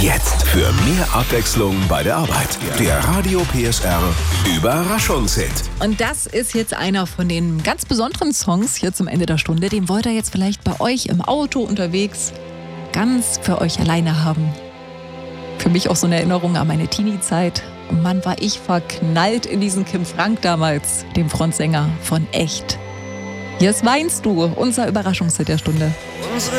Jetzt für mehr Abwechslung bei der Arbeit. Der Radio PSR Überraschungshit. Und das ist jetzt einer von den ganz besonderen Songs hier zum Ende der Stunde. Den wollt ihr jetzt vielleicht bei euch im Auto unterwegs ganz für euch alleine haben. Für mich auch so eine Erinnerung an meine Teenie-Zeit. Und Mann, war ich verknallt in diesen Kim Frank damals, dem Frontsänger von Echt. Hier ist Weinst du, unser Überraschungshit der Stunde.